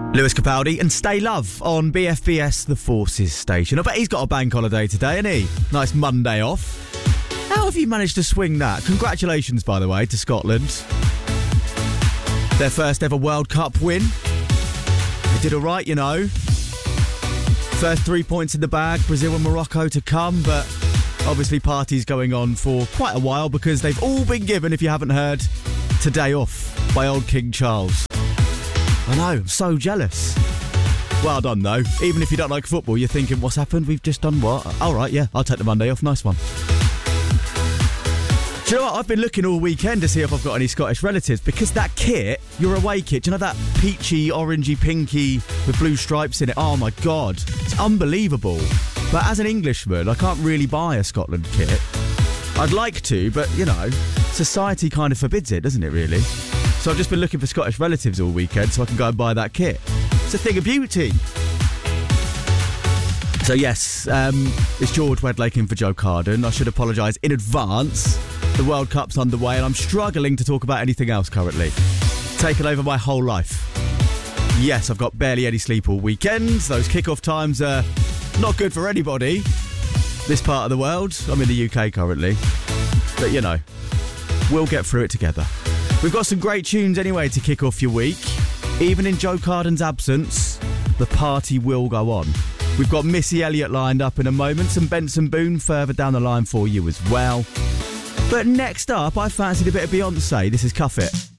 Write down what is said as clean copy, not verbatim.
Lewis Capaldi and Stay Love on BFBS The Forces station. I bet he's got a bank holiday today, hasn't he? Nice Monday off. How have you managed to swing that? Congratulations, by the way, to Scotland. Their first ever World Cup win. They did all right, you know. First 3 points in the bag, Brazil and Morocco to come, but obviously parties going on for quite a while because they've all been given, if you haven't heard, today off by old King Charles. I know, I'm so jealous. Well done, though. Even if you don't like football, you're thinking, what's happened? We've just done what? All right, yeah, I'll take the Monday off. Nice one. Do you know what? I've been looking all weekend to see if I've got any Scottish relatives because that kit, your away kit, do you know that peachy, orangey, pinky with blue stripes in it? Oh, my God. It's unbelievable. But as an Englishman, I can't really buy a Scotland kit. I'd like to, but, you know, society kind of forbids it, doesn't it, really? So I've just been looking for Scottish relatives all weekend so I can go and buy that kit. It's a thing of beauty. So yes, it's George Wedlake in for Joe Carden. I should apologise in advance. The World Cup's underway and I'm struggling to talk about anything else currently. It's taken over my whole life. Yes, I've got barely any sleep all weekend. Those kick-off times are not good for anybody. This part of the world. I'm in the UK currently. But, you know, we'll get through it together. We've got some great tunes anyway to kick off your week. Even in Joe Carden's absence, the party will go on. We've got Missy Elliott lined up in a moment and Benson Boone further down the line for you as well. But next up, I fancied a bit of Beyonce. This is Cuff It.